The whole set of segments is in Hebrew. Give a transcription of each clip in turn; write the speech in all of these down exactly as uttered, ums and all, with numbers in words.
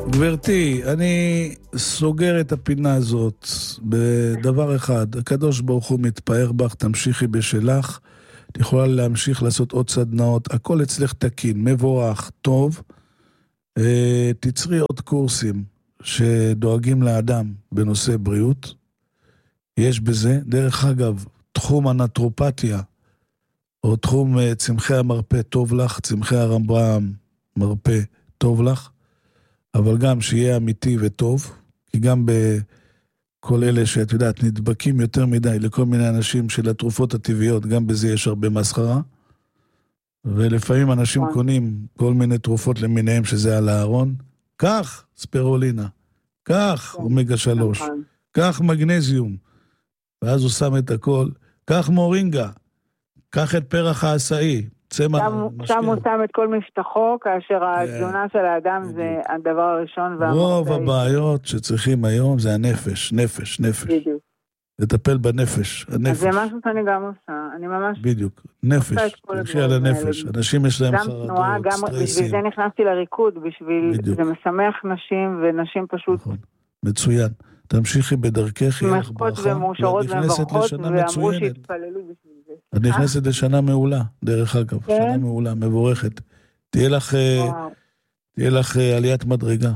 גברתי, אני סוגר את הפינה הזאת בדבר אחד. הקדוש ברוך הוא מתפאר בך, תמשיכי בשלך. את יכולה להמשיך לעשות עוד סדנאות. הכל אצלך תקין, מבורך, טוב. תצרי עוד קורסים שדואגים לאדם בנושא בריאות. יש בזה. דרך אגב, תחום הנטרופתיה, או תחום צמחי המרפא טוב לך, צמחי הרמב"ם מרפא טוב לך. אבל גם שיהיה אמיתי וטוב, כי גם בכל אלה שאת יודעת, נדבקים יותר מדי לכל מיני אנשים של התרופות הטבעיות, גם בזה יש הרבה מסחרה, ולפעמים אנשים קונים כל מיני תרופות למיניהם שזה על הארון, כך ספירולינה, כך אומגה שלוש, כך מגנזיום, ואז הוא שם את הכל, כך מורינגה, כך את פרח העשאי, שם הוא שם את כל מבטחו, כאשר התזונה של האדם זה הדבר הראשון. רוב הבעיות שצריכים היום זה הנפש, נפש, נפש. בדיוק. לטפל בנפש, הנפש. זה משהו שאני גם עושה, אני ממש... בדיוק, נפש, תלכי על הנפש. אנשים יש להם חרדות, סטרסים. בשביל זה נכנסתי לריקוד, בשביל זה משמח נשים, ונשים פשוט... מצוין. תמשיכי בדרכך, יהיה לך ברכה. ומאושרות ומברכות, ואמרו שהתפללו בשביל זה. את נכנסת לשנה מעולה, דרך אגב, שנה מעולה, מבורכת. תהיה לך, תהיה לך עליית מדרגה.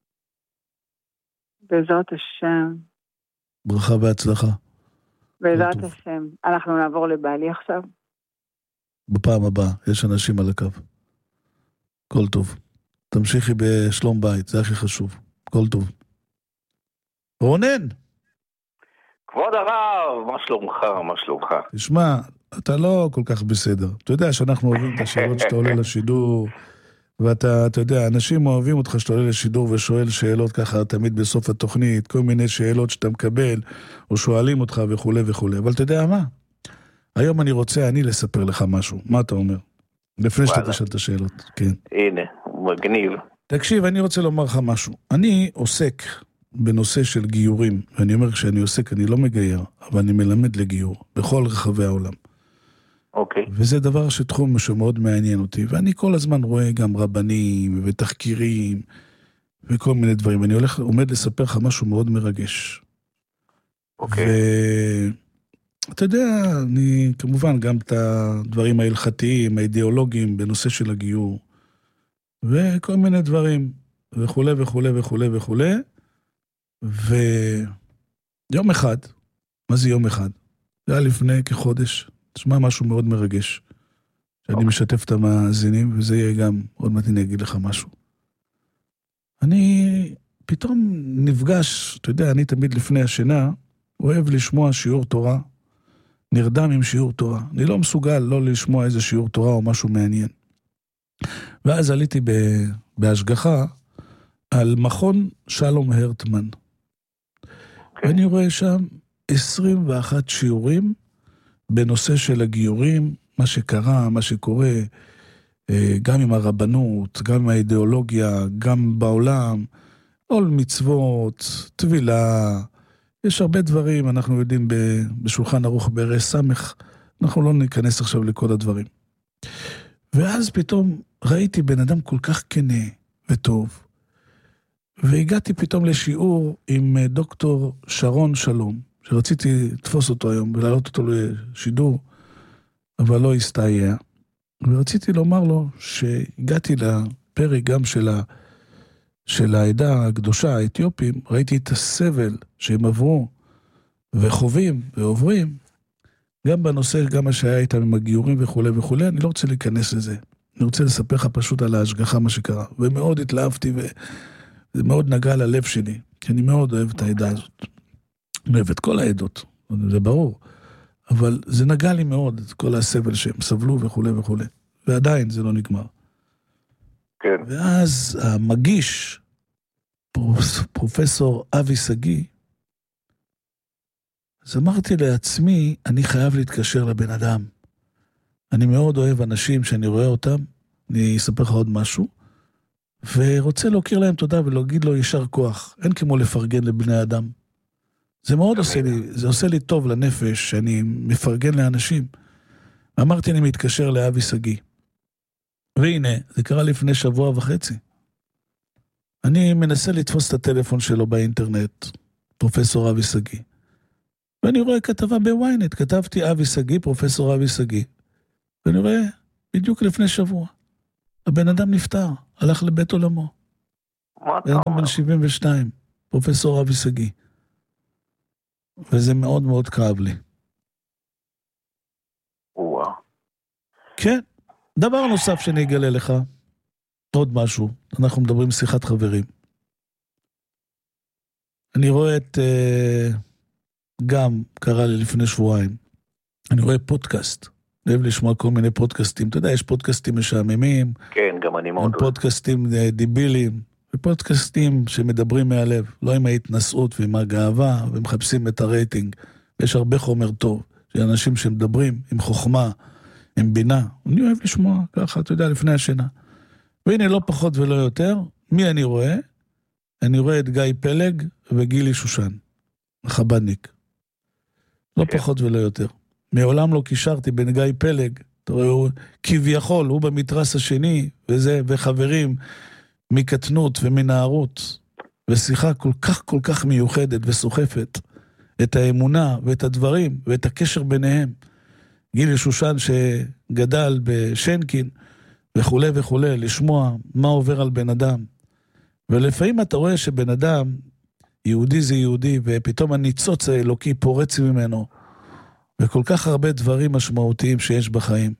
בעזרת השם. ברכה והצלחה. בעזרת השם. אנחנו נעבור לבעלי עכשיו. בפעם הבאה, יש אנשים על הקו. כל טוב. תמשיכי בשלום בית, זה הכי חשוב. כל טוב. רונן! כבוד הרב, מה שלומך, מה שלומך? תשמע, אתה לא כל כך בסדר. אתה יודע שאנחנו אוהבים את השאלות שאתה עולה לשידור, ואתה, אתה יודע, אנשים אוהבים אותך שאתה עולה לשידור ושואל שאלות ככה תמיד בסוף התוכנית, כל מיני שאלות שאתה מקבל, או שואלים אותך וכו' וכו'. אבל אתה יודע מה? היום אני רוצה אני לספר לך משהו. מה אתה אומר? לפני שאתה תשאל את השאלות. כן. הנה, מגניב. תקשיב, אני רוצה לומר לך משהו. אני עוסק בנושא של גיורים, ואני אומר כשאני עוסק אני לא מגייר, אבל אני מלמד לגיור, בכל רחבי העולם. אוקיי. וזה דבר שתחום שמאוד מעניין אותי, ואני כל הזמן רואה גם רבנים ותחקירים, וכל מיני דברים. אני הולך, עומד לספר לך משהו מאוד מרגש. אוקיי. ואתה יודע, אני כמובן גם את הדברים ההלכתיים, האידיאולוגיים, בנושא של הגיור, וכל מיני דברים, וכו' וכו' וכו' וכו'. ויום אחד, מה זה יום אחד? זה היה לפני כחודש, תשמע משהו מאוד מרגש, שאני משתף את המאזינים, וזה יהיה גם, עוד מעט אני אגיד לך משהו. אני פתאום נפגש, אתה יודע, אני תמיד לפני השינה, אוהב לשמוע שיעור תורה, נרדם עם שיעור תורה. אני לא מסוגל לא לשמוע איזה שיעור תורה או משהו מעניין. ואז עליתי בהשגחה על מכון שלום הרטמן. ואני רואה שם עשרים ואחת שיעורים בנושא של הגיורים, מה שקרה, מה שקורה, גם עם הרבנות, גם עם האידיאולוגיה, גם בעולם, עול מצוות, תבילה, יש הרבה דברים, אנחנו יודעים בשולחן ערוך בערי סמך, אנחנו לא ניכנס עכשיו לכל הדברים. ואז פתאום ראיתי בן אדם כל כך כנה וטוב, והגעתי פתאום לשיעור עם דוקטור שרון שלום, שרציתי לתפוס אותו היום ולהעלות אותו לשידור, אבל לא הסתייע. ורציתי לומר לו שהגעתי לפרק גם של, ה, של העדה הקדושה, האתיופים, ראיתי את הסבל שהם עברו וחווים ועוברים, גם בנושא, גם מה שהיה איתם עם הגיורים וכו' וכו', אני לא רוצה להיכנס לזה. אני רוצה לספר לך פשוט על ההשגחה מה שקרה. ומאוד התלהבתי וזה מאוד נגע ללב שלי, כי אני מאוד אוהב את העדה הזאת. אני אוהב את כל העדות, זה ברור. אבל זה נגע לי מאוד, את כל הסבל שהם סבלו וכו' וכו'. ועדיין זה לא נגמר. כן. ואז המגיש, פרופסור אבי סגי, אז אמרתי לעצמי, אני חייב להתקשר לבן אדם. אני מאוד אוהב אנשים שאני רואה אותם, אני אספר לך עוד משהו, ורוצה להוקיר להם תודה ולהגיד לו יישר כוח. אין כמו לפרגן לבני אדם. זה מאוד עושה לי, זה עושה לי טוב לנפש, שאני מפרגן לאנשים. אמרתי, אני מתקשר לאבי סגי. והנה, זה קרה לפני שבוע וחצי. אני מנסה לתפוס את הטלפון שלו באינטרנט, פרופסור אבי סגי. ואני רואה כתבה בוויינט, כתבתי אבי סגי, פרופסור אבי סגי. ואני רואה, בדיוק לפני שבוע, הבן אדם נפטר, הלך לבית עולמו. מה אתה בן אדם אומר? בן שבעים ושתיים, פרופסור אבי סגי. וזה מאוד מאוד כאב לי. וואו. כן. דבר נוסף שאני אגלה לך, עוד משהו, אנחנו מדברים שיחת חברים. אני רואה את, uh, גם קרה לי לפני שבועיים, אני רואה פודקאסט, אני אוהב לשמוע כל מיני פודקאסטים, אתה יודע, יש פודקאסטים משעממים, כן, גם אני מאוד אוהב. פודקאסטים דיבילים, ופודקאסטים שמדברים מהלב, לא עם ההתנסות ועם הגאווה, ומחפשים את הרייטינג, ויש הרבה חומר טוב, של אנשים שמדברים עם חוכמה, עם בינה, אני אוהב לשמוע ככה, אתה יודע, לפני השינה. והנה לא פחות ולא יותר, מי אני רואה? אני רואה את גיא פלג וגילי שושן, החבדניק. לא כן. פחות ולא יותר. מעולם לא קישרתי בין גיא פלג, אתה רואה, הוא כביכול, הוא במתרס השני, וזה, וחברים מקטנות ומנערות, ושיחה כל כך כל כך מיוחדת וסוחפת, את האמונה ואת הדברים ואת הקשר ביניהם. גילי שושן שגדל בשנקין, וכו' וכו', לשמוע מה עובר על בן אדם. ולפעמים אתה רואה שבן אדם, יהודי זה יהודי, ופתאום הניצוץ האלוקי פורץ ממנו, וכל כך הרבה דברים משמעותיים שיש בחיים.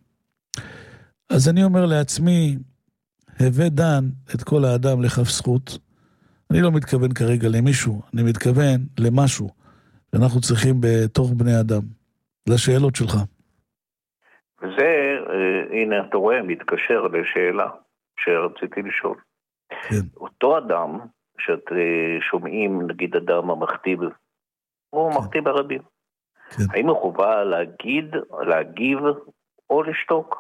אז אני אומר לעצמי, הווה דן את כל האדם לכף זכות. אני לא מתכוון כרגע למישהו, אני מתכוון למשהו, שאנחנו צריכים בתור בני אדם. לשאלות שלך. וזה, הנה אתה רואה, מתקשר לשאלה שרציתי לשאול. כן. אותו אדם, שאתם שומעים, נגיד אדם המכתיב, הוא כן. מכתיב הרבים. כן. האם הוא חובה להגיד, להגיב או לשתוק?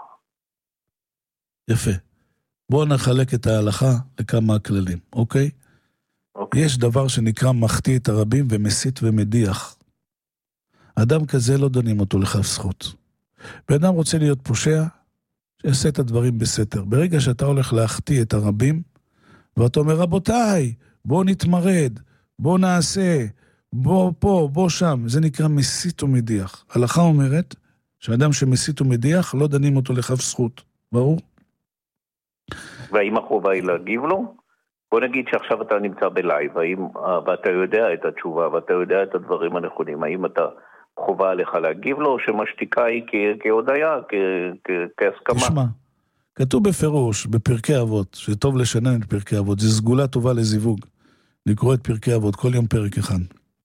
יפה. בואו נחלק את ההלכה לכמה כללים, אוקיי? אוקיי. יש דבר שנקרא מחטיא את הרבים ומסית ומדיח. אדם כזה לא דנים אותו לכף זכות. ואדם רוצה להיות פושע, שיעשה את הדברים בסתר. ברגע שאתה הולך להחטיא את הרבים, ואתה אומר, רבותיי, בוא נתמרד, בוא נעשה, בוא פה, בוא שם, זה נקרא מסית ומדיח. הלכה אומרת, שאדם שמסית ומדיח, לא דנים אותו לכף זכות. ברור? והאם החובה היא להגיב לו? בוא נגיד שעכשיו אתה נמצא בלייב, האם, ואתה יודע את התשובה, ואתה יודע את הדברים הנכונים, האם אתה חובה עליך להגיב לו, או שמשתיקה היא כ- כהודיה, כ- כ- כהסכמה? תשמע, כתוב בפירוש, בפרקי אבות, שטוב לשנן את פרקי אבות, זה סגולה טובה לזיווג, לקרוא את פרקי אבות, כל יום פרק אחד.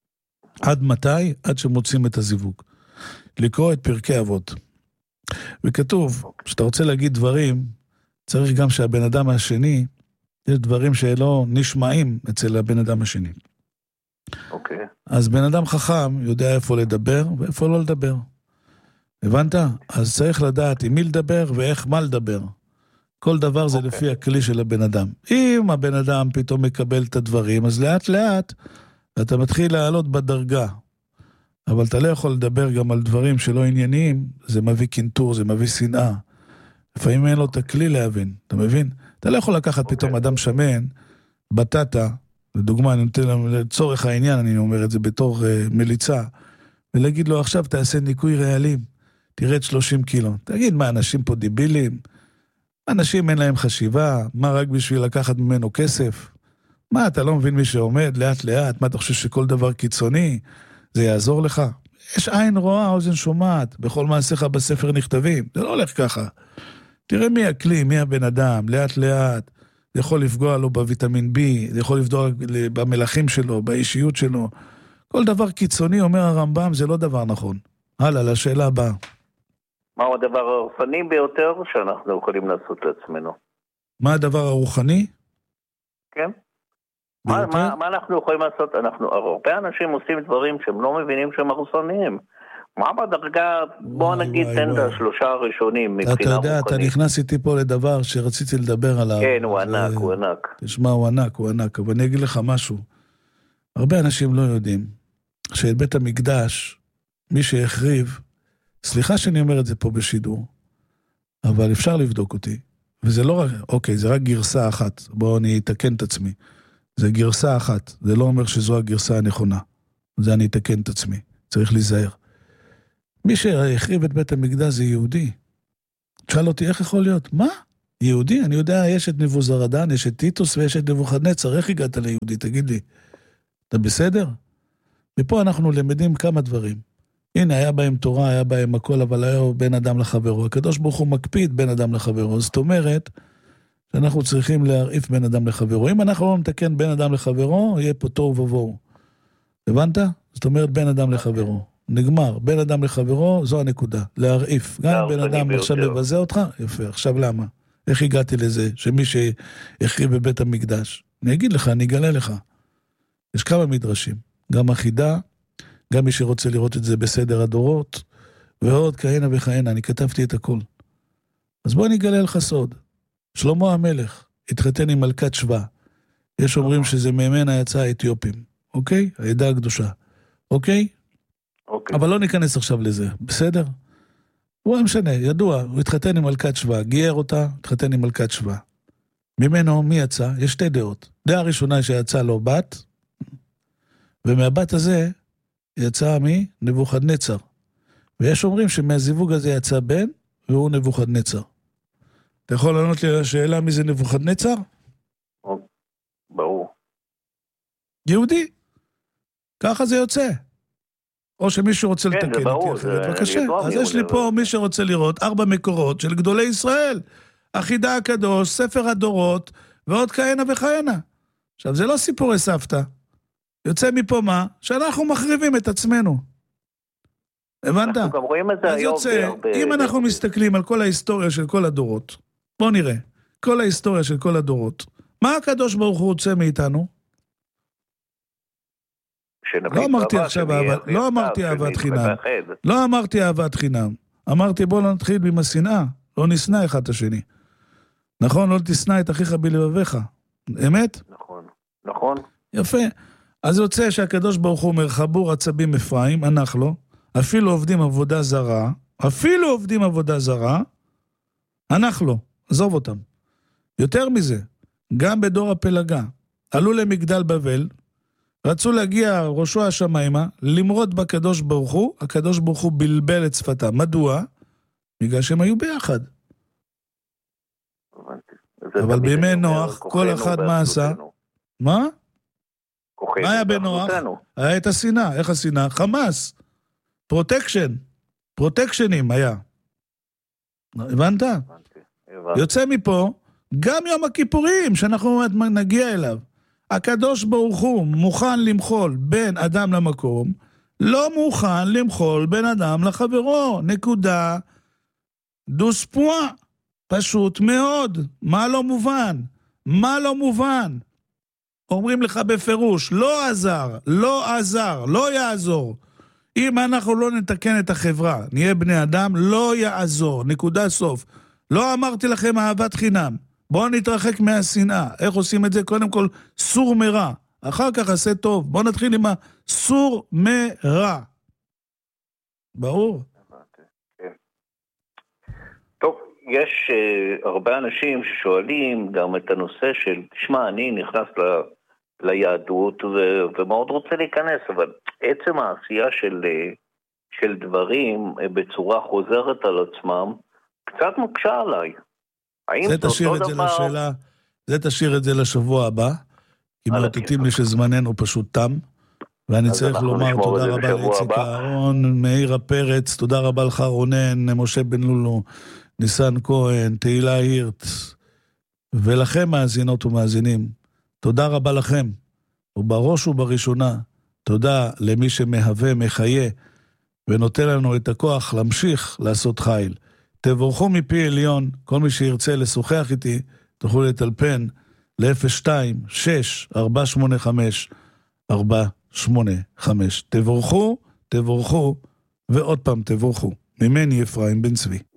עד מתי? עד שמוצאים את הזיווג. לקרוא את פרקי אבות. וכתוב, כשאתה רוצה להגיד דברים, צריך גם שהבן אדם השני, יש דברים שלא נשמעים אצל הבן אדם השני. אוקיי. אז בן אדם חכם יודע איפה לדבר ואיפה לא לדבר. הבנת? אז צריך לדעת עם מי לדבר ואיך מה לדבר. כל דבר זה אוקיי. לפי הכלי של הבן אדם. אם הבן אדם פתאום מקבל את הדברים, אז לאט לאט אתה מתחיל לעלות בדרגה. אבל אתה לא יכול לדבר גם על דברים שלא ענייניים, זה מביא קינטור, זה מביא שנאה. לפעמים אין לו את הכלי להבין, אתה מבין? אתה לא יכול לקחת אוקיי. פתאום אדם שמן, בטטה, לדוגמה, אני נותן לצורך העניין, אני אומר את זה בתור uh, מליצה, ולהגיד לו, עכשיו תעשה ניקוי רעלים, תרד שלושים קילו. תגיד, מה, אנשים פה דיבילים? אנשים אין להם חשיבה, מה רק בשביל לקחת ממנו כסף? מה, אתה לא מבין מי שעומד לאט לאט? מה, אתה חושב שכל דבר קיצוני, זה יעזור לך? יש עין רואה, אוזן שומעת, בכל מעשיך בספר נכתבים, זה לא הולך ככה. תראה מי הכלי, מי הבן אדם, לאט לאט, זה יכול לפגוע לו בוויטמין בי, זה יכול לפגוע במלחים שלו, באישיות שלו. כל דבר קיצוני, אומר הרמב"ם, זה לא דבר נכון. הלאה, לשאלה הבאה. מהו הדבר הרוחני ביותר שאנחנו יכולים לעשות לעצמנו? מה הדבר הרוחני? כן. מה, ביותר? מה, מה אנחנו יכולים לעשות? אנחנו, הרבה אנשים עושים דברים שהם לא מבינים שהם הרסניים. מה בדרגה, בוא וואי, נגיד, וואי, תן את וואי. השלושה הראשונים מבחינה אתה רוחנית. יודע, אתה נכנס איתי פה לדבר שרציתי לדבר עליו. כן, הוא זה- ענק, הוא ענק. תשמע, הוא ענק, הוא ענק, אבל אני אגיד לך משהו. הרבה אנשים לא יודעים שאת בית המקדש, מי שהחריב, סליחה שאני אומר את זה פה בשידור, אבל אפשר לבדוק אותי, וזה לא רק, אוקיי, זה רק גרסה אחת, בואו אני אתקן את עצמי. זה גרסה אחת, זה לא אומר שזו הגרסה הנכונה. זה אני אתקן את עצמי, צריך להיזהר. מי שהחריב את בית המקדש זה יהודי. תשאל אותי, איך יכול להיות? מה? יהודי? אני יודע, יש את נבוזרדן, יש את טיטוס ויש את נבוכדנצר. איך הגעת ליהודי? תגיד לי. אתה בסדר? ופה אנחנו למדים כמה דברים. הנה, היה בהם תורה, היה בהם הכל, אבל היה בין אדם לחברו. הקדוש ברוך הוא מקפיד בין אדם לחברו. זאת אומרת, שאנחנו צריכים להרעיף בין אדם לחברו. אם אנחנו לא נתקן בין אדם לחברו, יהיה פה תור ובואו. הבנת? זאת אומרת, בין אדם לחברו. נגמר, בין אדם לחברו, זו הנקודה. להרעיף. גם אם בין אדם עכשיו מבזה אותך, יפה. עכשיו למה? איך הגעתי לזה? שמי שהחריב בבית המקדש. אני אגיד לך, אני אגלה לך. יש כמה מדרשים. גם החידה, גם מי שרוצה לראות את זה בסדר הדורות, ועוד כהנה וכהנה. אני כתבתי את הכל. אז בוא אני אגלה לך סוד. שלמה המלך התחתן עם מלכת שבא. יש אומרים שזה ממנה יצא האתיופים. אוקיי? העדה הקדושה. אוקיי? אוקיי. אבל לא ניכנס עכשיו לזה. בסדר? הוא משנה, ידוע. הוא התחתן עם מלכת שבא. גייר אותה, התחתן עם מלכת שבא. ממנו, מי יצא? יש שתי דעות. דעה ראשונה שיצא לו בת, ומהבת הזה יצא מי? נבוכדנצר. ויש אומרים שמהזיווג הזה יצא בן, והוא נבוכדנצר. אתה יכול לענות לי על השאלה מי זה נבוכדנצר? ברור. יהודי. ככה זה יוצא. או שמישהו רוצה כן, לתקן אותי אחרת. בבקשה. אז יש לי פה מי שרוצה לראות ארבע מקורות של גדולי ישראל. החידה הקדוש, ספר הדורות, ועוד כהנה וכהנה. עכשיו, זה לא סיפורי סבתא. יוצא מפה מה? שאנחנו מחריבים את עצמנו. הבנת? אנחנו גם רואים את זה אז היום. יוצא, אם אנחנו מסתכלים על כל ההיסטוריה של כל הדורות, בוא נראה, כל ההיסטוריה של כל הדורות, מה הקדוש ברוך הוא רוצה מאיתנו? לא אמרתי עכשיו אהבת, לא אמרתי אהבת חינם, לא אמרתי אהבת חינם, אמרתי בוא לא נתחיל עם השנאה, לא נשנא אחד את השני, נכון? לא תשנא את אחיך בלבביך, אמת? נכון, נכון. יפה, אז יוצא שהקדוש ברוך הוא אומר חבור עצבים אפרים, ענך לו, אפילו עובדים עבודה זרה, אפילו עובדים עבודה זרה, ענך לו, עזוב אותם. יותר מזה, גם בדור הפלגה, עלו למגדל בבל, רצו להגיע ראשו השמיימה, למרוד בקדוש ברוך הוא, הקדוש ברוך הוא בלבל את שפתם. מדוע? בגלל שהם היו ביחד. אבל בימי נוח, כל אחד מה עשה? מה? מה היה בנוח? היה את השנאה. איך השנאה? חמאס. פרוטקשן. פרוטקשנים היה. הבנת? יוצא מפה, גם יום הכיפורים, שאנחנו נגיע אליו. הקדוש ברוך הוא מוכן למחול בין אדם למקום, לא מוכן למחול בין אדם לחברו. נקודה. דוספואה. פשוט מאוד. מה לא מובן? מה לא מובן? אומרים לך בפירוש, לא עזר, לא עזר, לא יעזור. אם אנחנו לא נתקן את החברה, נהיה בני אדם, לא יעזור. נקודה סוף. לא אמרתי לכם אהבת חינם. בואו נתרחק מהשנאה. איך עושים את זה? קודם כל, סור מרע. אחר כך עשה טוב. בואו נתחיל עם הסור מרע. ברור? כן. טוב, יש uh, הרבה אנשים ששואלים גם את הנושא של, תשמע, אני נכנס ל, ליהדות ו, ומאוד רוצה להיכנס, אבל עצם העשייה של, של דברים בצורה חוזרת על עצמם, קצת מוקשה עליי. זה תשאיר את זה לשאלה, זה תשאיר את זה לשבוע הבא, כי מאותתים לי שזמננו פשוט תם, ואני צריך לומר תודה רבה לאיציק אהרון, מאיר הפרץ, תודה רבה לך רונן, משה בן לולו, ניסן כהן, תהילה הירט, ולכם מאזינות ומאזינים, תודה רבה לכם, ובראש ובראשונה, תודה למי שמהווה, מחיה, ונותן לנו את הכוח להמשיך לעשות חיל. תבורכו מפי עליון, כל מי שירצה לשוחח איתי, תוכלו לטלפן ל-אפס שתיים שש ארבע שמונה חמש ארבע שמונה חמש. תבורכו, תבורכו, ועוד פעם תבורכו. ממני אפרים בן צבי.